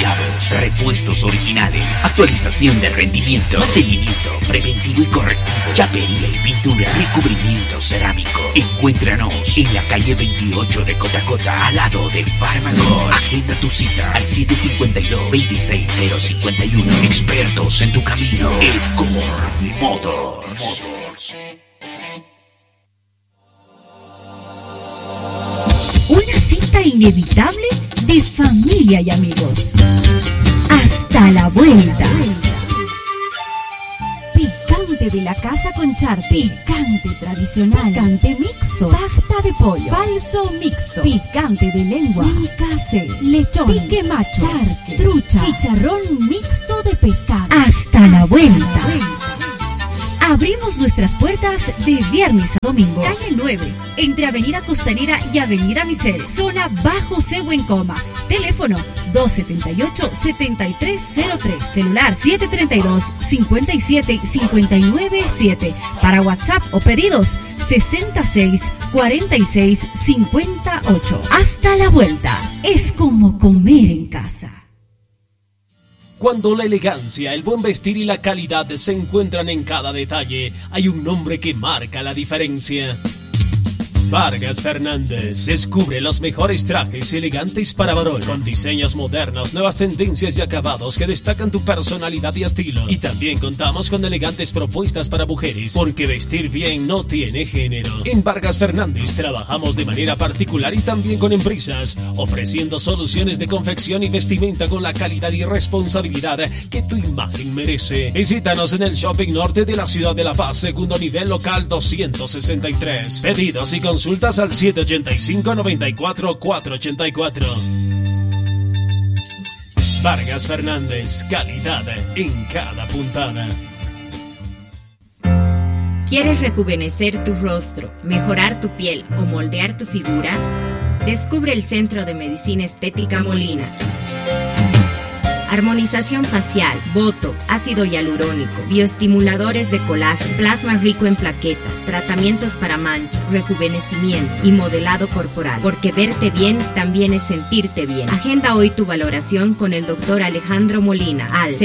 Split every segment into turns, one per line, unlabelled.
certificados, repuestos originales, actualización de rendimiento, mantenimiento preventivo y correctivo, chapería y pintura, recubrimiento cerámico. Encuéntranos en la calle 28 de Cotacota, al lado de Farmacol. Agenda tu cita al 752-26051. Expertos en tu camino. Edcor Motors.
Una cita inevitable de familia y amigos. Hasta la vuelta. Picante de la casa con charpe. Picante tradicional. Picante mixto. Sajta de pollo. Falso mixto. Picante de lengua. Fricase. Lechón. Pique macho. Charque. Trucha. Chicharrón mixto de pescado. Hasta la vuelta. Abrimos nuestras puertas de viernes a domingo. Calle 9, entre Avenida Costanera y Avenida Michel. Zona Bajo Coma. Teléfono 278-7303. Celular 732-57-597. Para WhatsApp o pedidos 66-46-58. Hasta la vuelta. Es como comer en casa.
Cuando la elegancia, el buen vestir y la calidad se encuentran en cada detalle, hay un nombre que marca la diferencia. Vargas Fernández. Descubre los mejores trajes elegantes para varón, con diseños modernos, nuevas tendencias y acabados que destacan tu personalidad y estilo. Y también contamos con elegantes propuestas para mujeres, porque vestir bien no tiene género. En Vargas Fernández trabajamos de manera particular y también con empresas, ofreciendo soluciones de confección y vestimenta con la calidad y responsabilidad que tu imagen merece. Visítanos en el Shopping Norte de la ciudad de La Paz, segundo nivel, local 263. Pedidos y consultas al 785-94-484. Vargas Fernández, calidad en cada puntada.
¿Quieres rejuvenecer tu rostro, mejorar tu piel o moldear tu figura? Descubre el Centro de Medicina Estética Molina. Armonización facial, botox, ácido hialurónico, bioestimuladores de colágeno, plasma rico en plaquetas, tratamientos para manchas, rejuvenecimiento y modelado corporal. Porque verte bien también es sentirte bien. Agenda hoy tu valoración con el Dr. Alejandro Molina al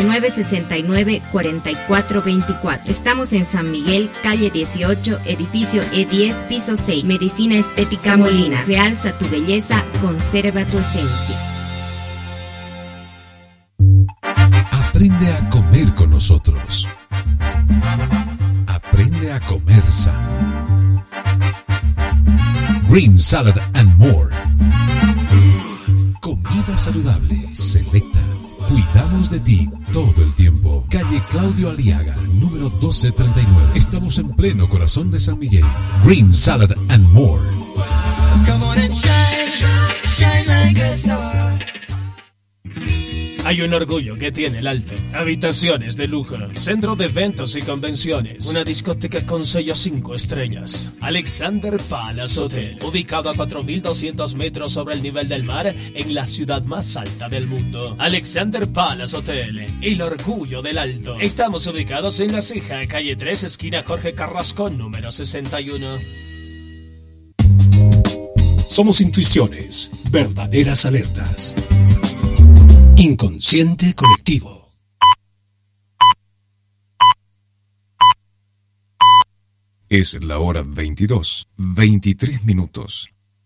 7969-4424. Estamos en San Miguel, calle 18, edificio E10, piso 6. Medicina Estética Molina. Realza tu belleza, conserva tu esencia.
Aprende a comer con nosotros. Aprende a comer sano. Green Salad and More. Comida saludable, selecta. Cuidamos de ti todo el tiempo. Calle Claudio Aliaga, número 1239. Estamos en pleno corazón de San Miguel. Green Salad and More.
Come on and shine, shine like a star.
Hay un orgullo que tiene el Alto. Habitaciones de lujo, centro de eventos y convenciones, una discoteca con sello 5 estrellas. Alexander Palace Hotel, ubicado a 4.200 metros sobre el nivel del mar en la ciudad más alta del mundo. Alexander Palace Hotel, el orgullo del Alto. Estamos ubicados en La Ceja, calle 3, esquina Jorge Carrasco, número 61.
Somos intuiciones, verdaderas alertas. Inconsciente colectivo.
Es la hora 22:23.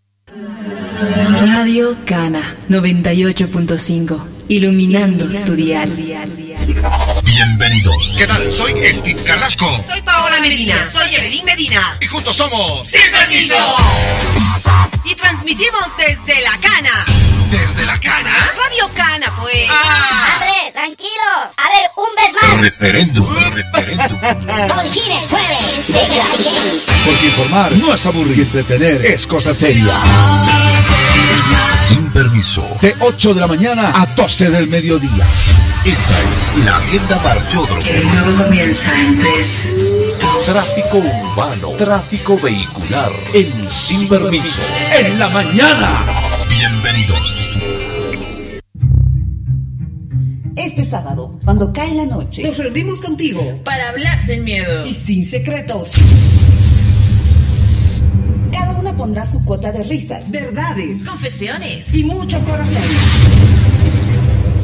Radio Cana 98.5. Iluminando tu dial.
Bienvenidos. ¿Qué tal? Soy Steve Carrasco.
Soy Paola Medina. Soy Evelyn Medina.
Y juntos somos...
¡Sin permiso! Y transmitimos desde La Cana.
¿Desde La Cana?
Radio Cana, pues.
¡Padre, tranquilos! A ver, un mes más.
Referéndum.
Con Gines Jueves, de Gracias.
Porque informar no es aburrir y entretener, es cosa seria.
Sin permiso.
De 8 de la mañana a 12 del mediodía.
Esta es la agenda Marchódromo.
El juego comienza en 3.
Tráfico urbano, tráfico vehicular, en Sin Permiso.
¡En la mañana!
Bienvenidos.
Este sábado, cuando cae la noche,
nos reunimos contigo para hablar sin miedo
y sin secretos. Cada una pondrá su cuota de risas,
verdades, confesiones
y mucho corazón.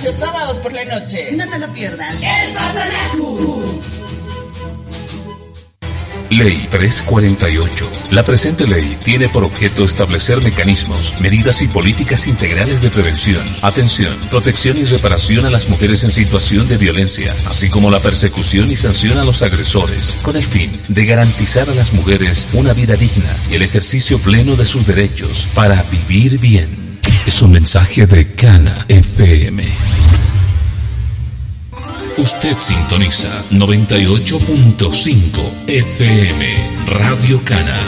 los sábados por la noche. No te lo pierdas. El Bazanacu.
Ley 348. La presente ley tiene por objeto establecer mecanismos, medidas y políticas integrales de prevención, atención, protección y reparación a las mujeres en situación de violencia, así como la persecución y sanción a los agresores, con el fin de garantizar a las mujeres una vida digna y el ejercicio pleno de sus derechos para vivir bien. Es un mensaje de Cana FM. Usted sintoniza 98.5 FM Radio Cana.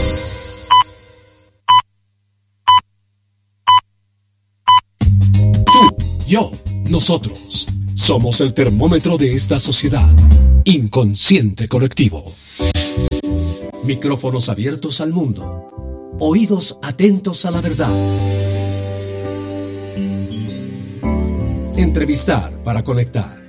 Tú, yo, nosotros somos el termómetro de esta sociedad. Inconsciente colectivo. Micrófonos abiertos al mundo. Oídos atentos a la verdad. Entrevistar para conectar.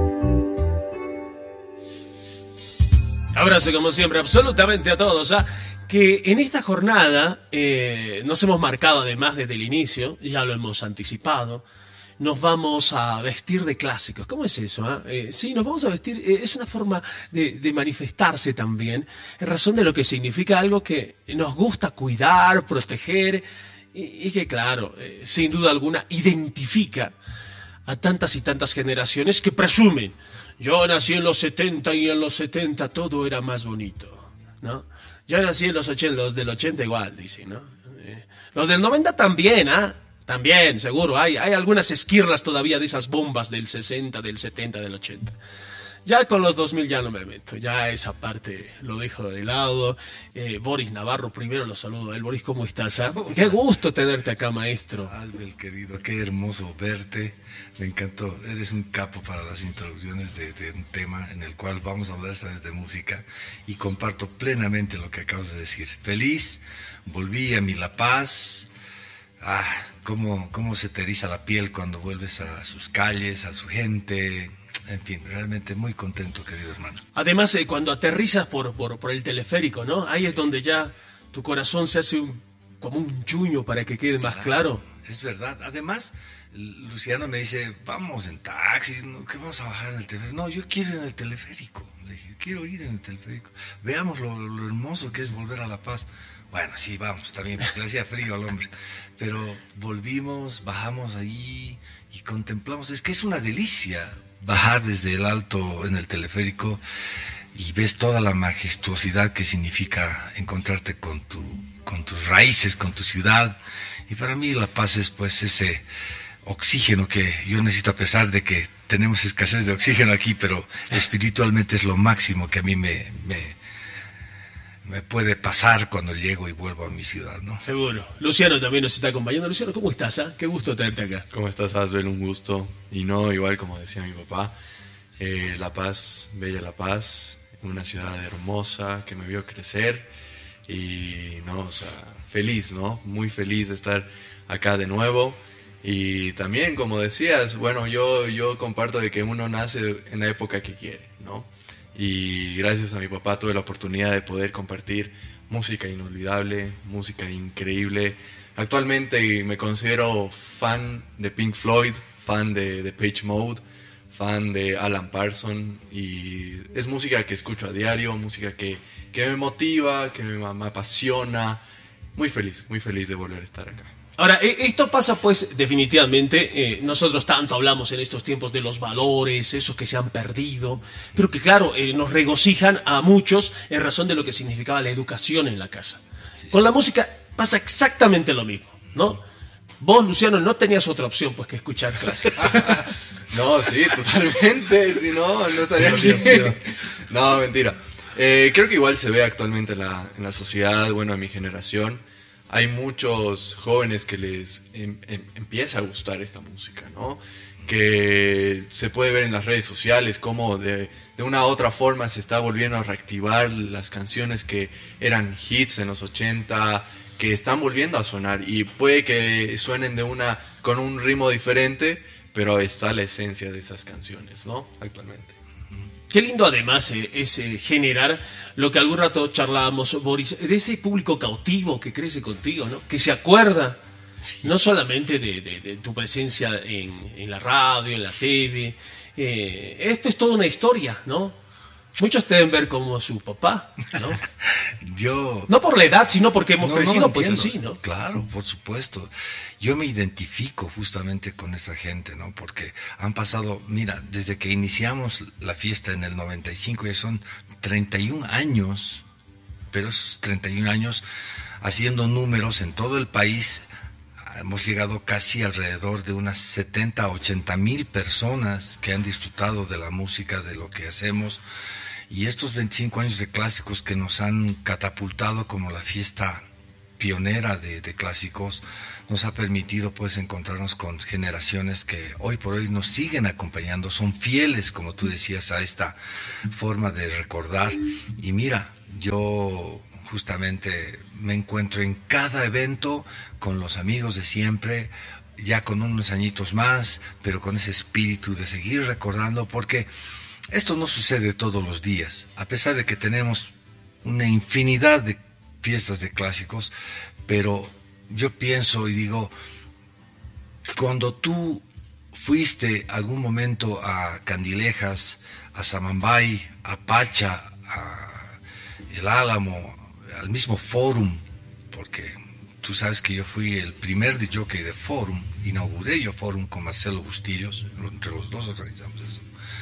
Abrazo como siempre absolutamente a todos, que en esta jornada nos hemos marcado además desde el inicio, ya lo hemos anticipado, nos vamos a vestir de clásicos. ¿Cómo es eso? Sí, nos vamos a vestir, es una forma de manifestarse también, en razón de lo que significa algo que nos gusta cuidar, proteger, y que claro, sin duda alguna identifica a tantas y tantas generaciones que presumen: yo nací en los 70 y en los 70 todo era más bonito, ¿no? Yo nací en los 80, los del 80 igual, dicen, ¿no? Los del 90 también, también, seguro. Hay algunas esquirlas todavía de esas bombas del 60, del 70, del 80. Ya con los 2000 ya no me meto, ya esa parte lo dejo de lado. Boris Navarro, primero lo saludo a él. Boris, ¿cómo estás? Qué gusto tenerte acá, maestro.
Asbel, querido, qué hermoso verte. Me encantó, eres un capo para las introducciones de un tema en el cual vamos a hablar esta vez de música, y comparto plenamente lo que acabas de decir. Feliz, volví a mi La Paz. Cómo se te eriza la piel cuando vuelves a sus calles, a su gente. En fin, realmente muy contento, querido hermano.
Además, cuando aterrizas por el teleférico, ¿no? Ahí es donde ya tu corazón se hace como un chuño para que quede más claro.
Es verdad. Además, Luciano me dice, vamos en taxi, ¿qué vamos a bajar en el teleférico? No, yo quiero ir en el teleférico. Le dije, quiero ir en el teleférico. Veamos lo hermoso que es volver a La Paz. Bueno, sí, vamos, también, porque le hacía frío al hombre. Pero volvimos, bajamos ahí y contemplamos. Es que es una delicia bajar desde el alto en el teleférico y ves toda la majestuosidad que significa encontrarte con tus raíces, con tu ciudad. Y para mí La Paz es pues ese oxígeno que yo necesito, a pesar de que tenemos escasez de oxígeno aquí, pero espiritualmente es lo máximo que a mí me puede pasar cuando llego y vuelvo a mi ciudad, ¿no?
Seguro. Luciano también nos está acompañando. Luciano, ¿cómo estás? Qué gusto tenerte acá.
¿Cómo estás, Asbel? Un gusto. Y no, igual como decía mi papá, La Paz, bella La Paz, una ciudad hermosa que me vio crecer y, no, o sea, feliz, ¿no? Muy feliz de estar acá de nuevo. Y también, como decías, bueno, yo comparto de que uno nace en la época que quiere, ¿no? Y gracias a mi papá tuve la oportunidad de poder compartir música inolvidable, música increíble. Actualmente me considero fan de Pink Floyd, fan de Depeche Mode, fan de Alan Parsons, y es música que escucho a diario, música que me motiva, que me apasiona. Muy feliz de volver a estar acá.
Ahora, esto pasa pues definitivamente, nosotros tanto hablamos en estos tiempos de los valores, esos que se han perdido, pero que claro, nos regocijan a muchos en razón de lo que significaba la educación en la casa. Sí. Con la música pasa exactamente lo mismo, ¿no? Vos, Luciano, no tenías otra opción pues que escuchar clásicos.
No, sí, totalmente, si no estaría aquí. No, mentira. Creo que igual se ve actualmente en la sociedad, bueno, en mi generación. Hay muchos jóvenes que les empieza a gustar esta música, ¿no? Que se puede ver en las redes sociales cómo de una u otra forma se está volviendo a reactivar las canciones que eran hits en los 80, que están volviendo a sonar, y puede que suenen con un ritmo diferente, pero está la esencia de esas canciones, ¿no? Actualmente.
Qué lindo además es generar lo que algún rato charlábamos, Boris, de ese público cautivo que crece contigo, ¿no? Que se acuerda No solamente de tu presencia en la radio, en la TV. Esto es toda una historia, ¿no? Muchos te deben ver como su papá, ¿no? No por la edad, sino porque hemos crecido, pues así, ¿no?
Claro, por supuesto. Yo me identifico justamente con esa gente, ¿no? Porque han pasado, mira, desde que iniciamos la fiesta en el 95, ya son 31 años, pero esos 31 años haciendo números en todo el país, hemos llegado casi alrededor de unas 70, 80 mil personas que han disfrutado de la música, de lo que hacemos. Y estos 25 años de clásicos que nos han catapultado como la fiesta pionera de clásicos, nos ha permitido pues encontrarnos con generaciones que hoy por hoy nos siguen acompañando, son fieles, como tú decías, a esta forma de recordar. Y mira, yo justamente me encuentro en cada evento con los amigos de siempre, ya con unos añitos más, pero con ese espíritu de seguir recordando, porque esto no sucede todos los días, a pesar de que tenemos una infinidad de fiestas de clásicos, pero yo pienso y digo, cuando tú fuiste algún momento a Candilejas, a Samambay, a Pacha, a El Álamo, al mismo Forum, porque tú sabes que yo fui el primer DJ de Forum, inauguré yo Forum con Marcelo Bustillos, entre los dos organizamos eso.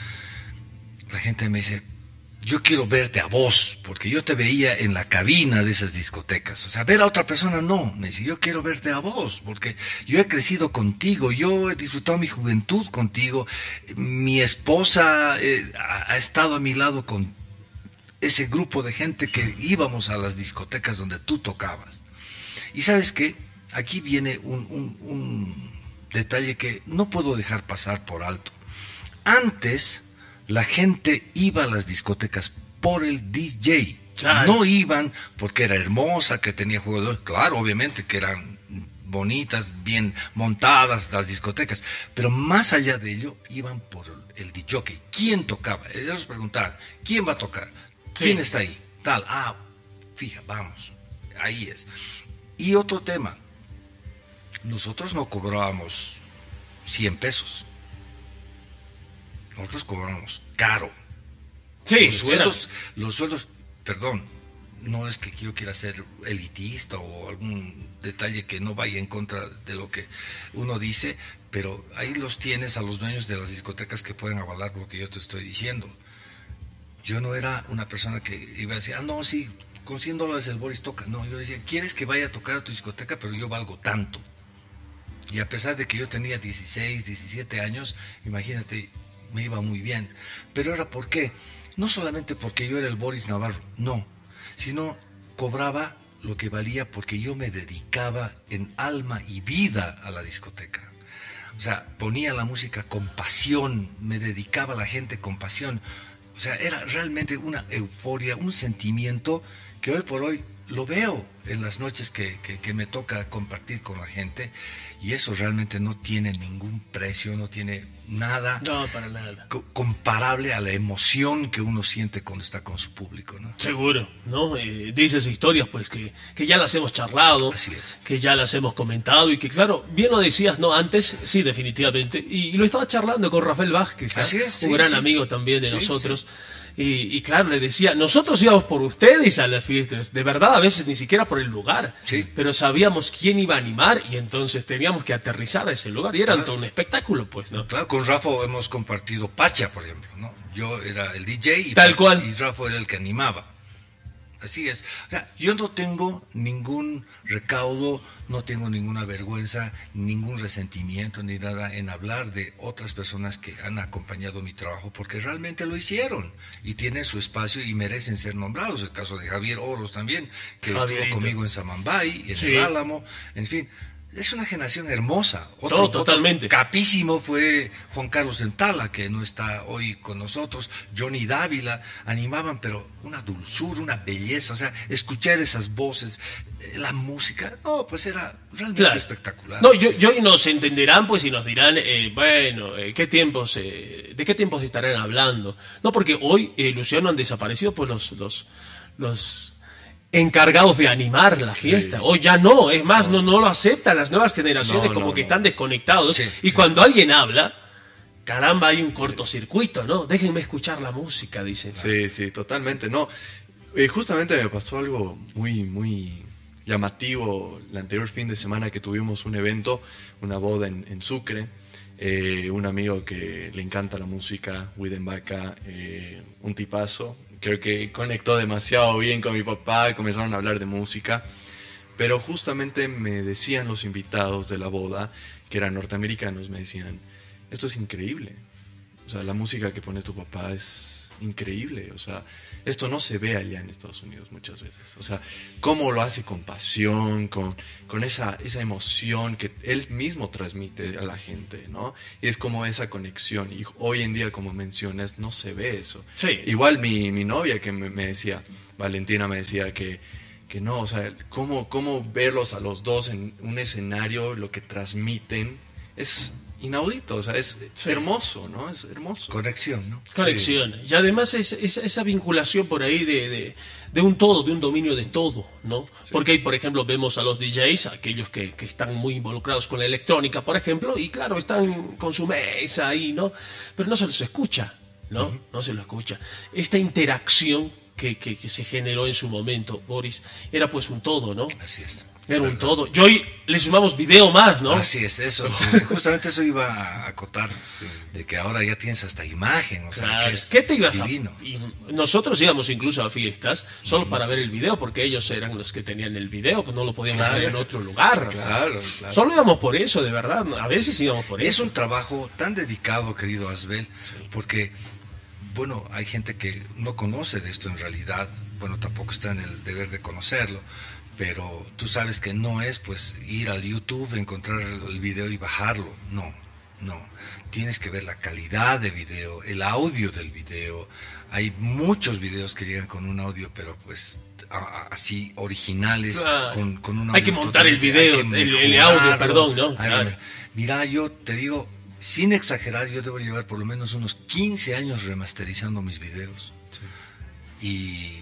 La gente me dice, yo quiero verte a vos, porque yo te veía en la cabina de esas discotecas. O sea, ver a otra persona no. Me dice, yo quiero verte a vos, porque yo he crecido contigo, yo he disfrutado mi juventud contigo. Mi esposa ha estado a mi lado con ese grupo de gente que íbamos a las discotecas donde tú tocabas. Y ¿sabes qué? Aquí viene un detalle que no puedo dejar pasar por alto. Antes la gente iba a las discotecas por el DJ. No iban porque era hermosa, que tenía jugadores. Claro, obviamente que eran bonitas, bien montadas las discotecas. Pero más allá de ello, iban por el DJ. ¿Quién tocaba? Ellos preguntaban, ¿quién va a tocar? ¿Quién está ahí? Tal. Fija, vamos. Ahí es. Y otro tema. Nosotros no cobrábamos 100 pesos. Nosotros cobramos caro.
Sí,
los sueldos, perdón, no es que yo quiera ser elitista o algún detalle que no vaya en contra de lo que uno dice, pero ahí los tienes a los dueños de las discotecas que pueden avalar lo que yo te estoy diciendo. Yo no era una persona que iba a decir, no, sí, con $100 el Boris toca. No, yo decía, ¿quieres que vaya a tocar a tu discoteca? Pero yo valgo tanto. Y a pesar de que yo tenía 16, 17 años, imagínate, me iba muy bien. Pero era ¿por qué? No solamente porque yo era el Boris Navarro, no, sino cobraba lo que valía porque yo me dedicaba en alma y vida a la discoteca. O sea, ponía la música con pasión, me dedicaba a la gente con pasión. O sea, era realmente una euforia, un sentimiento que hoy por hoy lo veo en las noches que me toca compartir con la gente, y eso realmente no tiene ningún precio, no tiene nada,
no, para nada,
comparable a la emoción que uno siente cuando está con su público, ¿no?
Seguro, ¿no? Dices historias pues que ya las hemos charlado,
así es, que
ya las hemos comentado y que claro, bien lo decías, ¿no? Antes, sí, definitivamente, y lo estaba charlando con Rafael Vázquez,
así es,
un gran amigo también de nosotros. Sí. Y claro, le decía, nosotros íbamos por ustedes a las fiestas, de verdad, a veces ni siquiera por el lugar, pero sabíamos quién iba a animar y entonces teníamos que aterrizar a ese lugar y era todo un espectáculo, pues, ¿no?
Claro, con Rafa hemos compartido Pacha, por ejemplo, ¿no? Yo era el DJ y Rafa era el que animaba. Así es. O sea, yo no tengo ningún recaudo, no tengo ninguna vergüenza, ningún resentimiento ni nada en hablar de otras personas que han acompañado mi trabajo porque realmente lo hicieron y tienen su espacio y merecen ser nombrados. El caso de Javier Oros también, que estuvo conmigo en Samambay, en el Álamo, en fin. Es una generación hermosa.
Totalmente.
Otro capísimo fue Juan Carlos Dentala, que no está hoy con nosotros, Johnny Dávila, animaban, pero una dulzura, una belleza, o sea, escuchar esas voces, la música, no, pues era realmente espectacular.
No, y nos entenderán, pues, y nos dirán, bueno, ¿de qué tiempos estarán hablando? No, porque hoy, Luciano, han desaparecido, pues, los encargados de animar la fiesta. Hoy ya no, es más, no lo aceptan las nuevas generaciones, están desconectados. Y cuando alguien habla, caramba, hay un cortocircuito, ¿no? Déjenme escuchar la música, dicen.
Sí, totalmente. No, justamente me pasó algo muy llamativo el anterior fin de semana que tuvimos un evento, una boda en Sucre. Un amigo que le encanta la música, Widen Baca, un tipazo. Creo que conectó demasiado bien con mi papá, comenzaron a hablar de música. Pero justamente me decían los invitados de la boda, que eran norteamericanos, me decían, esto es increíble. O sea, la música que pone tu papá es increíble. O sea, esto no se ve allá en Estados Unidos muchas veces. O sea, cómo lo hace con pasión, con esa emoción que él mismo transmite a la gente, ¿no? Y es como esa conexión. Y hoy en día, como mencionas, no se ve eso.
Sí.
Igual mi novia que me decía, Valentina me decía que no, o sea, cómo verlos a los dos en un escenario, lo que transmiten, es inaudito, o sea, es hermoso, ¿no? Es hermoso.
Conexión, ¿no?
Conexión. Sí. Y además esa vinculación por ahí de un todo, de un dominio de todo, ¿no? Sí. Porque ahí, por ejemplo, vemos a los DJs, aquellos que están muy involucrados con la electrónica, por ejemplo, y claro, están con su mesa ahí, ¿no? Pero no se los escucha, ¿no? Uh-huh. No se lo escucha. Esta interacción que se generó en su momento, Boris, era pues un todo, ¿no?
Así es.
Era un todo. Y hoy le sumamos video más, ¿no?
Así es, eso. Justamente eso iba a acotar, de que ahora ya tienes hasta imagen. O sea,
¿qué te ibas divino. Y nosotros íbamos incluso a fiestas solo para ver el video, porque ellos eran los que tenían el video, pues no lo podíamos ver en otro lugar.
Claro.
Solo íbamos por eso, de verdad. A veces íbamos por eso.
Es un trabajo tan dedicado, querido Asbel, porque, bueno, hay gente que no conoce de esto en realidad. Bueno, tampoco está en el deber de conocerlo. Pero tú sabes que no es pues ir al YouTube, encontrar el video y bajarlo. No. Tienes que ver la calidad de video, el audio del video. Hay muchos videos que llegan con un audio, pero pues así originales, con un audio.
Hay que montar el video, el audio, perdón, ¿no?
Claro. Mira, yo te digo, sin exagerar, yo debo llevar por lo menos unos 15 años remasterizando mis videos. Sí. Y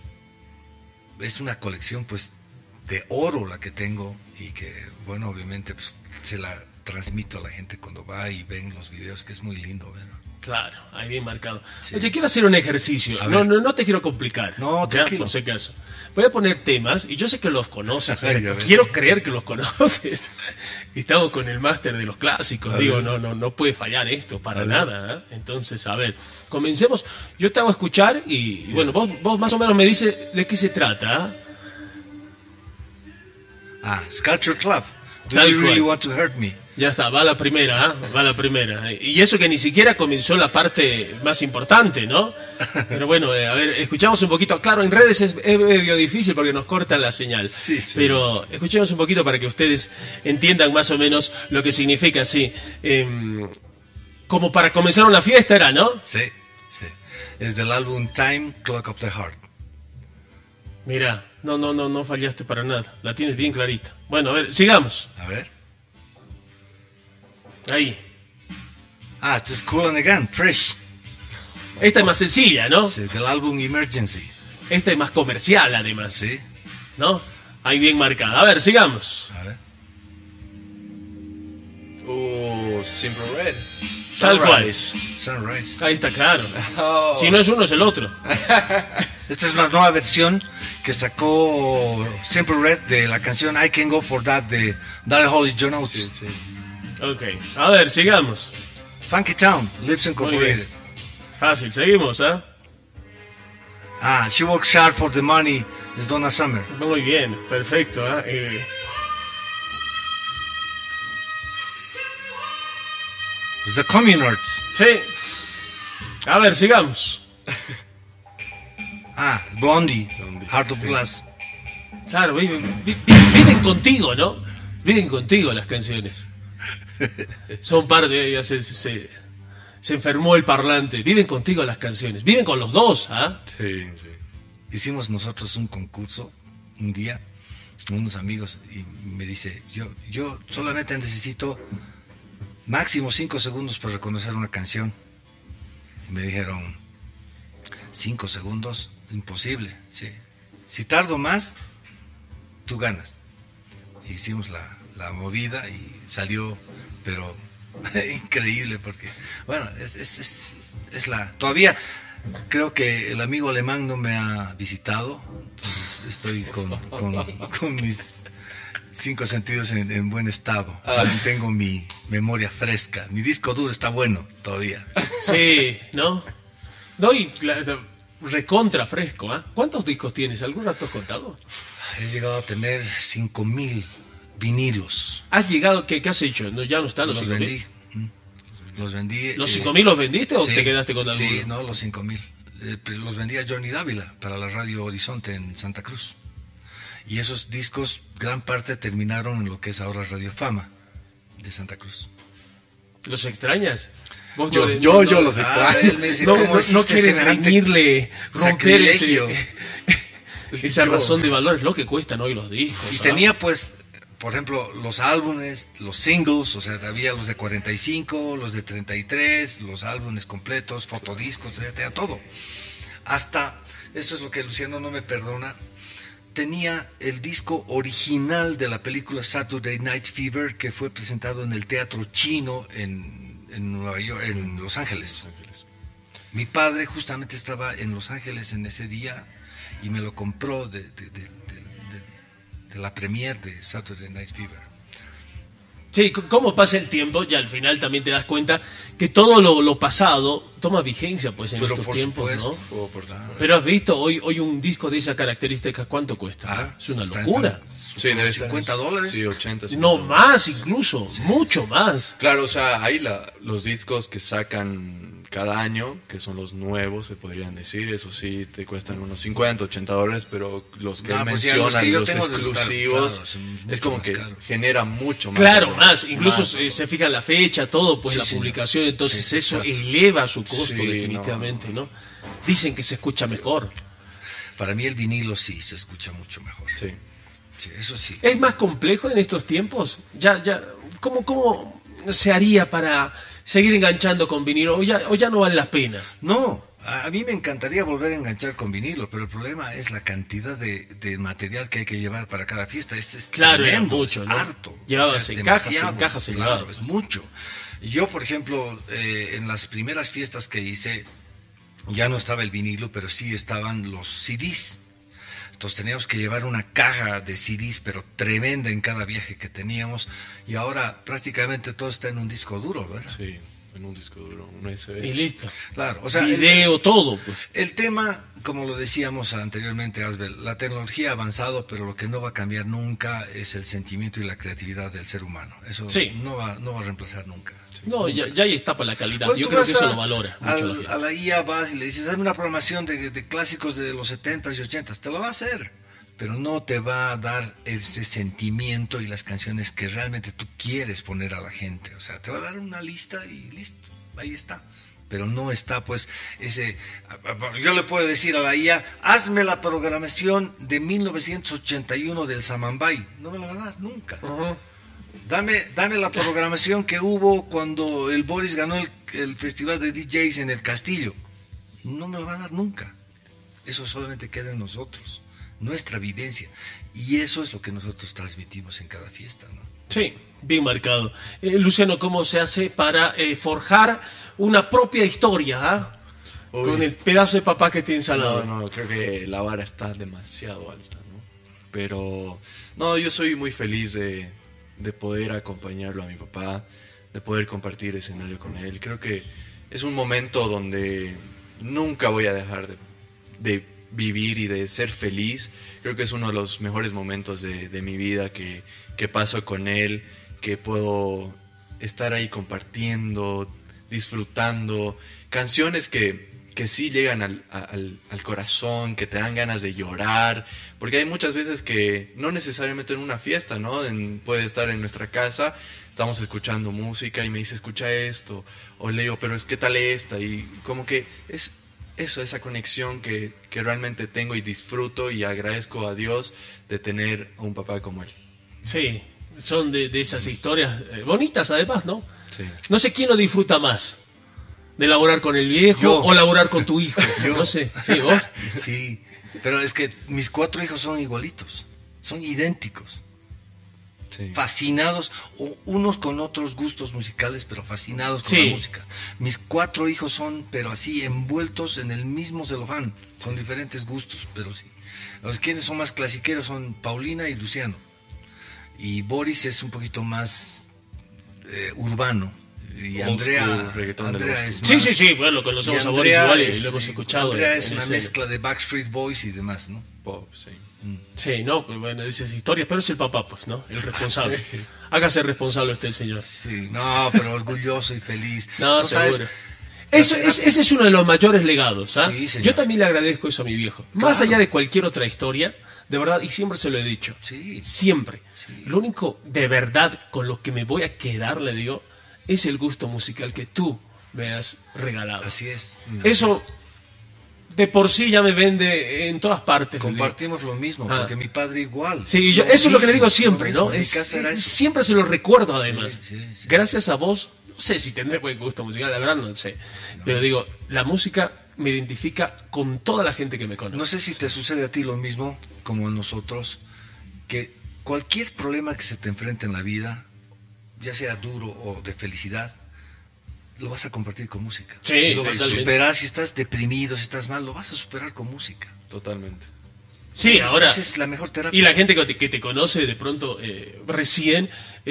es una colección pues de oro la que tengo, y que, bueno, obviamente pues, se la transmito a la gente cuando va y ven los videos, que es muy lindo ver.
Claro, ahí bien marcado. Sí. Oye, quiero hacer un ejercicio. No te quiero complicar.
No, tranquilo.
No sé qué es. Voy a poner temas, y yo sé que los conoces. Quiero creer que los conoces. Estamos con el máster de los clásicos. Digo, no puede fallar esto para nada. ¿Eh? Entonces, a ver, comencemos. Yo te hago escuchar y bueno, vos más o menos me dices de qué se trata.
Sculpture Club. Do you really want to hurt me?
Ya está, va la primera. Y eso que ni siquiera comenzó la parte más importante, ¿no? Pero bueno, a ver, escuchamos un poquito. Claro, en redes es medio difícil porque nos cortan la señal. Sí. Pero escuchemos un poquito para que ustedes entiendan más o menos lo que significa, sí. Como para comenzar una fiesta era, ¿no?
Sí. Es del álbum Time, Clock of the Heart.
Mira, no fallaste para nada. La tienes bien clarita. Bueno, a ver, sigamos.
A ver.
Ahí.
Este es Cool and Again, Fresh.
Esta es más sencilla, ¿no?
Sí, del álbum Emergency.
Esta es más comercial, además.
Sí.
¿No? Ahí bien marcada. A ver, sigamos.
A ver.
Simple Red.
Sunrise.
Ahí está claro. Oh. Si no es uno, es el otro.
Esta es una nueva versión que sacó Simple Red de la canción I Can Go For That de Daryl Holly John Oates.
Sí.
Ok, a ver, sigamos.
Funky Town, Lips Incorporated.
Fácil, seguimos, ¿eh?
She Works Hard For The Money, es Donna Summer.
Muy bien, perfecto,
The Communards.
Sí. A ver, sigamos.
Blondie, Heart of Glass.
Claro, viven contigo, ¿no? Viven contigo las canciones. Son parte, ya se enfermó el parlante. Viven contigo las canciones. Viven con los dos, ¿ah?
Sí.
Hicimos nosotros un concurso un día, unos amigos, y me dice, yo solamente necesito máximo 5 segundos para reconocer una canción. Y me dijeron, 5 segundos, imposible. Sí. Si tardo más, tú ganas. Hicimos la movida y salió, pero increíble, porque, bueno, es todavía creo que el amigo alemán no me ha visitado, entonces estoy con mis 5 sentidos en buen estado. Tengo mi memoria fresca, mi disco duro está bueno todavía.
Sí, ¿no? No, y recontra fresco, ¿eh? ¿Cuántos discos tienes? ¿Algún rato has contado?
He llegado a tener 5.000 vinilos.
¿Has llegado? ¿Qué has hecho? ¿No, ya no están los 5.000?
Los vendí.
¿Los 5.000 los vendiste o
sí,
te quedaste con alguno?
Sí, no, los 5.000. Los vendí a Johnny Dávila para la Radio Horizonte en Santa Cruz. Y esos discos, gran parte terminaron en lo que es ahora Radio Fama de Santa Cruz.
¿Los extrañas? ¿Vos
yo los extraño.
No quieres reñirle, romper esa razón de valor, es lo que cuestan hoy los discos.
Y tenía pues, por ejemplo, los álbumes, los singles, o sea, había los de 45, los de 33, los álbumes completos, fotodiscos, tenía todo. Hasta, eso es lo que Luciano no me perdona, tenía el disco original de la película Saturday Night Fever, que fue presentado en el Teatro Chino en Nueva York, en Los Ángeles. Mi padre justamente estaba en Los Ángeles en ese día y me lo compró de la premiere de Saturday Night Fever.
Sí, cómo pasa el tiempo, y al final también te das cuenta que todo lo pasado toma vigencia pues en estos tiempos, ¿no? Pero has visto, hoy un disco de esa característica, ¿cuánto cuesta? Es una locura.
Sí, debe estar
$50.
Sí, 80.
No, más incluso, sí. Mucho más.
Claro, o sea, hay los discos que sacan cada año, que son los nuevos, se podrían decir, eso sí, te cuestan unos $50, $80, pero los que él menciona, los exclusivos, es como que genera mucho más.
Claro, más, incluso se fija la fecha, todo, pues la publicación, entonces eso eleva su costo definitivamente, ¿no? Dicen que se escucha mejor.
Para mí el vinilo sí se escucha mucho mejor.
Sí.
Sí, eso sí.
¿Es más complejo en estos tiempos? ¿Cómo se haría para seguir enganchando con vinilo? ¿O ya no vale la pena?
No, a mí me encantaría volver a enganchar con vinilo, pero el problema es la cantidad de material que hay que llevar para cada fiesta.
Claro,
tremendo,
era mucho, ¿no?
Harto.
Llevabas en cajas.
Claro, es mucho. Yo, por ejemplo, en las primeras fiestas que hice, ya no estaba el vinilo, pero sí estaban los CDs. Entonces teníamos que llevar una caja de CDs, pero tremenda en cada viaje que teníamos. Y ahora prácticamente todo está en un disco duro, ¿verdad?
Sí, en un disco duro, un USB.
Y listo.
Claro, o sea,
video, todo, pues.
El tema, como lo decíamos anteriormente, Asbel, la tecnología ha avanzado, pero lo que no va a cambiar nunca es el sentimiento y la creatividad del ser humano. Eso no va a reemplazar nunca.
No, ya ahí está para la calidad. Yo creo que eso lo valora mucho la gente.
A la IA vas y le dices, hazme una programación de clásicos de los 70s y 80s. Te lo va a hacer, pero no te va a dar ese sentimiento y las canciones que realmente tú quieres poner a la gente. O sea, te va a dar una lista y listo, ahí está. Pero no está, pues, ese... Yo le puedo decir a la IA, hazme la programación de 1981 del Samambay. No me la va a dar nunca. Uh-huh. Dame la programación que hubo cuando el Boris ganó el festival de DJs en el Castillo. No me lo va a dar nunca. Eso solamente queda en nosotros, nuestra vivencia. Y eso es lo que nosotros transmitimos en cada fiesta, ¿no?
Sí, bien marcado. Luciano, ¿cómo se hace para forjar una propia historia con el pedazo de papá que tienes al lado?
No, creo que la vara está demasiado alta, ¿no? Pero, no, yo soy muy feliz de poder acompañarlo a mi papá, de poder compartir escenario con él. Creo que es un momento donde nunca voy a dejar de vivir y de ser feliz. Creo que es uno de los mejores momentos de mi vida que paso con él, que puedo estar ahí compartiendo, disfrutando canciones que sí llegan al corazón, que te dan ganas de llorar, porque hay muchas veces que no necesariamente en una fiesta, ¿no? Puede estar en nuestra casa, estamos escuchando música y me dice, escucha esto, o le digo, pero ¿qué tal esta? Y como que es eso, esa conexión que realmente tengo y disfruto, y agradezco a Dios de tener a un papá como él.
Sí, son de esas historias bonitas además, ¿no?
Sí.
No sé quién lo disfruta más, de laborar con el viejo o laborar con tu hijo. No sé, ¿sí, vos?
Sí, pero es que mis 4 hijos son igualitos. son idénticos.
Sí.
Fascinados, unos con otros gustos musicales, pero fascinados con la música. Mis 4 hijos son, pero así, envueltos en el mismo celofán, con diferentes gustos, pero sí. Los quienes son más clasiqueros son Paulina y Luciano. Y Boris es un poquito más urbano. Y Andrea es más...
Sí, bueno, lo conocemos a Boris igual y lo hemos escuchado.
Andrea es una mezcla de Backstreet Boys y demás, ¿no?
Pop, sí.
Sí, no, bueno, dices historias, pero es el papá, pues, ¿no? El responsable. Hágase responsable usted, señor.
Sí, no, pero orgulloso y feliz.
No, seguro. Ese es uno de los mayores legados, ¿ah? Sí, yo también le agradezco eso a mi viejo. Claro. Más allá de cualquier otra historia, de verdad, y siempre se lo he dicho.
Sí.
Siempre. Sí. Lo único de verdad con lo que me voy a quedar, le digo, es el gusto musical que tú me has regalado.
Así es.
Eso de por sí ya me vende en todas partes.
Compartimos lo mismo, porque mi padre igual.
Sí, eso es lo que le digo siempre, ¿no? Siempre se lo recuerdo además. Sí. Gracias a vos, no sé si tendré buen gusto musical, la verdad no sé. Pero digo, la música me identifica con toda la gente que me conoce.
No sé si te sucede a ti lo mismo como a nosotros, que cualquier problema que se te enfrente en la vida, ya sea duro o de felicidad, lo vas a compartir con música.
Sí,
lo vas a superar. Si estás deprimido, si estás mal, lo vas a superar con música.
Totalmente.
Sí, ahora.
Esa es la mejor terapia.
Y la gente que te conoce de pronto recién,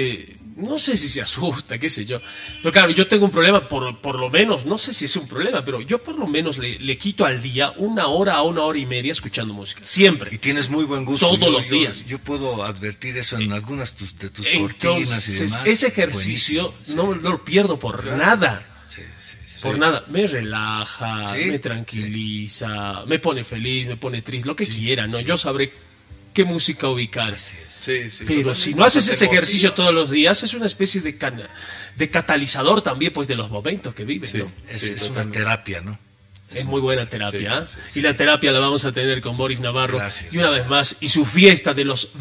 no sé si se asusta, qué sé yo. Pero claro, yo tengo un problema, por lo menos, no sé si es un problema, pero yo por lo menos le quito al día 1 hora a 1 hora y media escuchando música. Siempre.
Y tienes muy buen gusto.
Todos los días.
Yo puedo advertir eso en algunas de tus cortinas y demás.
Ese ejercicio no lo pierdo por nada.
Sí.
Por nada, me relaja, me tranquiliza, me pone feliz, me pone triste, lo que quiera, ¿no? Yo sabré qué música ubicar. Pero si no haces ese ejercicio todos los días, es una especie de catalizador también, pues, de los momentos que vives, ¿no?
Es una terapia, ¿no?
Es muy buena terapia, y la terapia la vamos a tener con Boris Navarro. Y una vez más, y su fiesta de los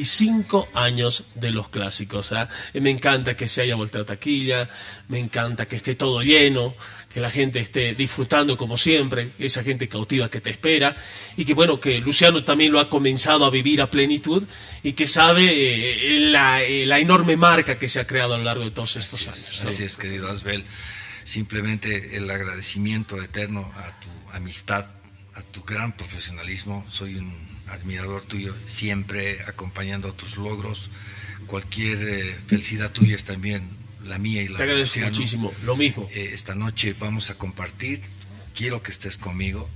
25 años de los clásicos. Me encanta que se haya volteado taquilla, me encanta que esté todo lleno, que la gente esté disfrutando como siempre, esa gente cautiva que te espera, y que bueno, que Luciano también lo ha comenzado a vivir a plenitud, y que sabe la enorme marca que se ha creado a lo largo de todos estos años.
Así es, querido Asbel. Simplemente el agradecimiento eterno a tu amistad, a tu gran profesionalismo. Soy un admirador tuyo, siempre acompañando tus logros. Cualquier felicidad tuya es también la mía y la de Luciano.
Te agradezco muchísimo, lo mismo.
Esta noche vamos a compartir, quiero que estés conmigo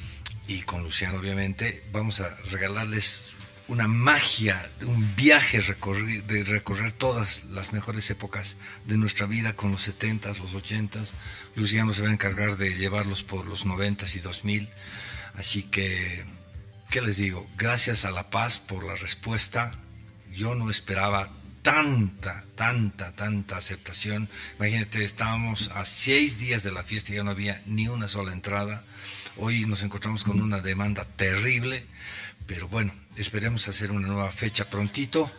y con Luciano obviamente. Vamos a regalarles una magia, un viaje de recorrer todas las mejores épocas de nuestra vida con los 70s, los 80s. Luciano se va a encargar de llevarlos por los 90s y 2000. Así que, ¿qué les digo? Gracias a La Paz por la respuesta. Yo no esperaba tanta aceptación. Imagínate, estábamos a 6 días de la fiesta y ya no había ni una sola entrada. Hoy nos encontramos con una demanda terrible, pero bueno, esperemos hacer una nueva fecha prontito.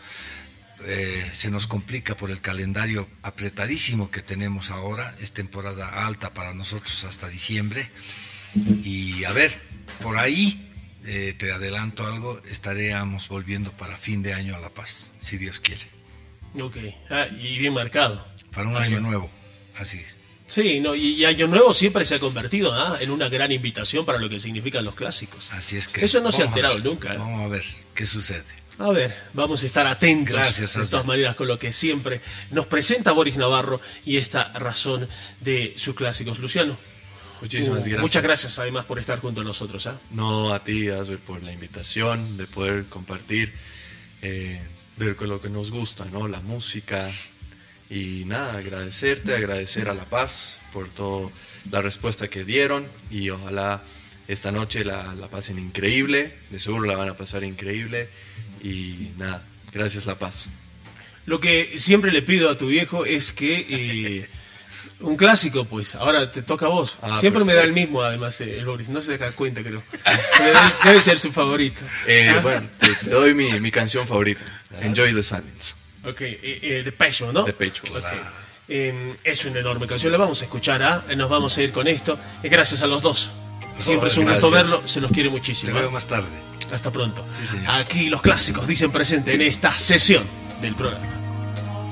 Se nos complica por el calendario apretadísimo que tenemos ahora. Es temporada alta para nosotros hasta diciembre. Y a ver, por ahí, te adelanto algo, estaríamos volviendo para fin de año a La Paz, si Dios quiere.
Ok, y bien marcado.
Para un año nuevo, así es.
Sí, no, y Año Nuevo siempre se ha convertido en una gran invitación para lo que significan los clásicos.
Así es que
eso no se ha alterado nunca.
Vamos a ver qué sucede.
A ver, vamos a estar atentos.
Gracias,
de todas maneras, con lo que siempre nos presenta Boris Navarro y esta razón de sus clásicos. Luciano,
muchísimas gracias.
Muchas gracias además por estar junto a nosotros.
No, a ti, Asbel, por la invitación, de poder compartir de lo que nos gusta, ¿no? La música. Y nada, agradecer a La Paz por toda la respuesta que dieron, y ojalá esta noche la pasen increíble, de seguro la van a pasar increíble, y nada, gracias La Paz.
Lo que siempre le pido a tu viejo es que un clásico, pues, ahora te toca a vos. Siempre perfecto. Me da el mismo, además, el Boris, no se da cuenta, creo. Debe ser su favorito.
Bueno, te doy mi canción favorita, Enjoy the Silence.
Ok, Depeche Mode, ¿no?
Depeche Mode.
Okay. Es una enorme canción, la vamos a escuchar, nos vamos a ir con esto. Gracias a los dos. Siempre es un gusto verlo, se los quiere muchísimo.
Te veo más tarde.
Hasta pronto.
Sí, señor.
Aquí los clásicos dicen presente en esta sesión del programa.